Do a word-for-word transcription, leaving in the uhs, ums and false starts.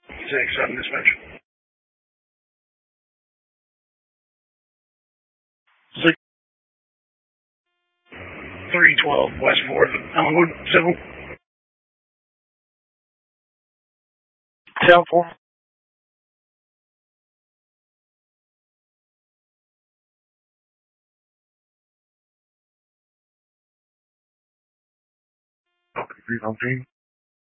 six seven dispatch. Six three twelve West Fourth, Elmwood, Civil. Ten four. Okay, three nineteen.